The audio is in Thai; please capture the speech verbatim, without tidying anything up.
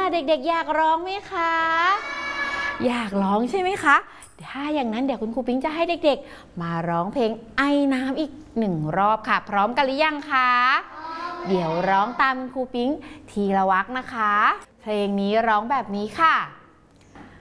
เด็กๆอยากร้องไหมคะอยากร้องใช่ไหมคะถ้าอย่างนั้นเดี๋ยวคุณครูปิ๊งจะให้เด็กๆมาร้องเพลงไอน้ำอีกหนึ่งรอบค่ะพร้อมกันหรือยังคะเดี๋ยวร้องตามคุณครูปิ๊งทีละวรรคนะคะเพลงนี้ร้องแบบนี้ค่ะ